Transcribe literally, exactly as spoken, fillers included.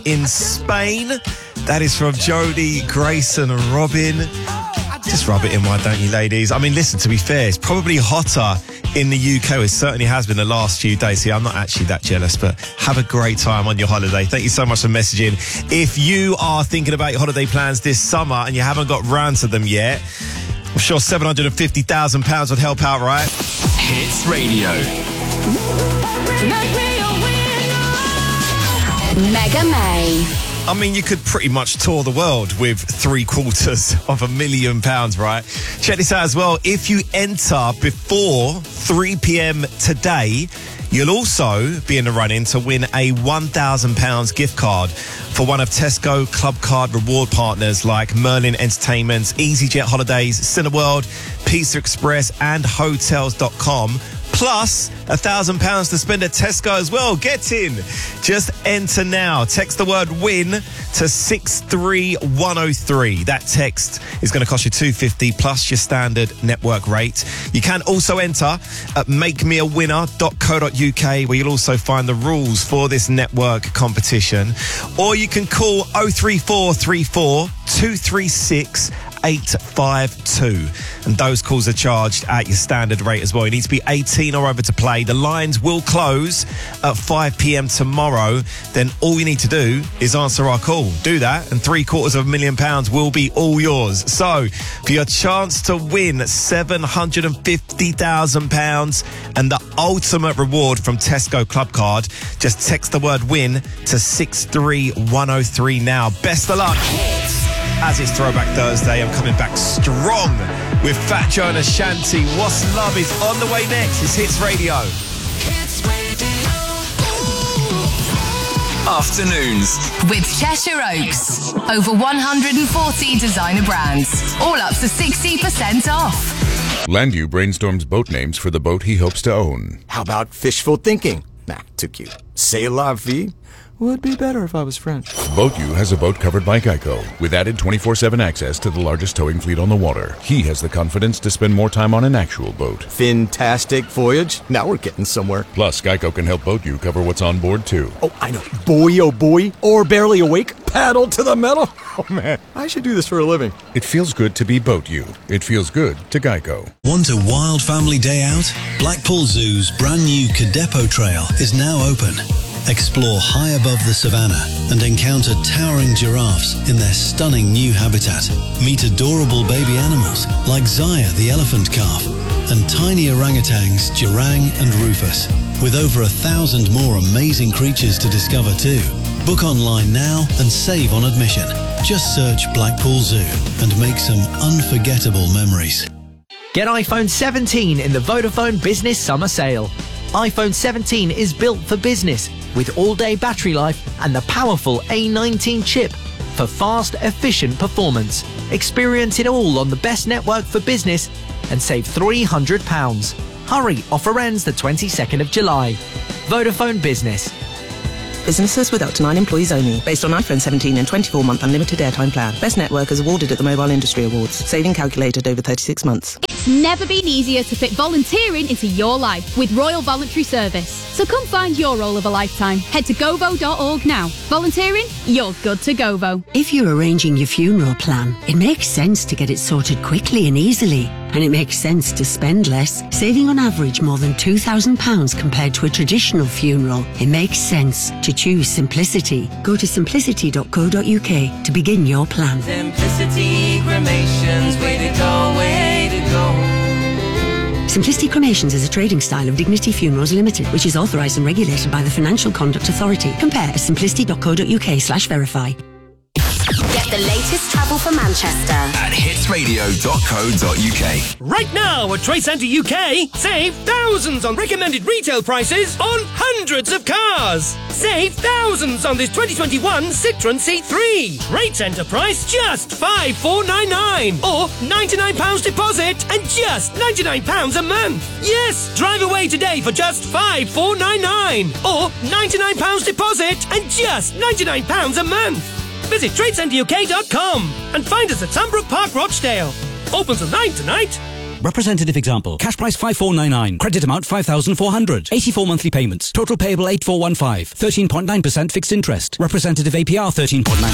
in Spain. That is from Jodie, Grayson and Robin. Just rub it in, why don't you, ladies? I mean, listen, to be fair, it's probably hotter in the U K. It certainly has been the last few days. See, I'm not actually that jealous, but have a great time on your holiday. Thank you so much for messaging. If you are thinking about your holiday plans this summer and you haven't got round to them yet, I'm sure seven hundred fifty thousand pounds would help out, right? Hits Radio. Mega May. I mean, you could pretty much tour the world with three quarters of a million pounds, right? Check this out as well. If you enter before three p.m. today, you'll also be in the running to win a one thousand pounds gift card for one of Tesco Club Card reward partners like Merlin Entertainments, EasyJet Holidays, Cineworld, Pizza Express and Hotels dot com. Plus a thousand pounds to spend at Tesco as well. Get in. Just enter now. Text the word win to six three one oh three. That text is going to cost you two pounds fifty plus your standard network rate. You can also enter at make me a winner dot co dot uk, where you'll also find the rules for this network competition. Or you can call oh three four three four two three six eight five two, and those calls are charged at your standard rate as well. You need to be eighteen or over to play. The lines will close at five p.m. tomorrow. Then all you need to do is answer our call. Do that and three quarters of a million pounds will be all yours. So for your chance to win seven hundred fifty thousand pounds and the ultimate reward from Tesco Club Card, just text the word win to six three one oh three now. Best of luck. As it's Throwback Thursday, I'm coming back strong with Fat Joe and Ashanti. What's Love is on the way next. It's Hits Radio. Hits Radio. Afternoons with Cheshire Oaks. Over one hundred forty designer brands. All up to sixty percent off. Landu brainstorms boat names for the boat he hopes to own. How about fishful thinking? Nah, too cute. C'est la vie? Would be better if I was French. BoatU has a boat covered by Geico, with added twenty-four seven access to the largest towing fleet on the water. He has the confidence to spend more time on an actual boat. Fantastic voyage. Now we're getting somewhere. Plus, Geico can help BoatU cover what's on board, too. Oh, I know. Boy, oh boy. Or barely awake. Paddle to the metal. Oh, man. I should do this for a living. It feels good to be BoatU. It feels good to Geico. Want a wild family day out? Blackpool Zoo's brand new Cadepo Trail is now open. Explore high above the savannah and encounter towering giraffes in their stunning new habitat. Meet adorable baby animals like Zaya the elephant calf and tiny orangutans Jurang and Rufus, with over a thousand more amazing creatures to discover too. Book online now and save on admission. Just search Blackpool Zoo and make some unforgettable memories. Get iPhone seventeen in the Vodafone Business Summer Sale. iPhone seventeen is built for business with all-day battery life and the powerful A nineteen chip for fast, efficient performance. Experience it all on the best network for business and save three hundred pounds. Hurry, offer ends the twenty-second of July. Vodafone Business. Businesses with up to nine employees only. Based on iPhone seventeen and twenty-four month unlimited airtime plan. Best network is awarded at the Mobile Industry Awards. Saving calculated over thirty-six months. It's never been easier to fit volunteering into your life with Royal Voluntary Service. So come find your role of a lifetime. Head to govo dot org now. Volunteering? You're good to Govo. If you're arranging your funeral plan, it makes sense to get it sorted quickly and easily. And it makes sense to spend less, saving on average more than two thousand pounds compared to a traditional funeral. It makes sense to choose simplicity. Go to simplicity dot co dot uk to begin your plan. Simplicity Cremations, way to go, way to go. Simplicity Cremations is a trading style of Dignity Funerals Limited, which is authorised and regulated by the Financial Conduct Authority. Compare at simplicity dot co dot uk slash verify. Get the latest travel for Manchester at hits radio dot co dot uk. Right now at Trade Centre U K, save thousands on recommended retail prices on hundreds of cars. Save thousands on this twenty twenty-one Citroën C three. Trade Centre price just five thousand four hundred ninety-nine pounds or ninety-nine pounds deposit and just ninety-nine pounds a month. Yes, drive away today for just five thousand four hundred ninety-nine pounds or ninety-nine pounds deposit and just ninety-nine pounds a month. Visit trade centre u k dot com and find us at Sunbrook Park, Rochdale. Open till nine tonight. Representative example. Cash price five four nine nine. Credit amount five thousand four hundred. eighty-four monthly payments. Total payable eight four one five. thirteen point nine percent fixed interest. Representative A P R thirteen point nine.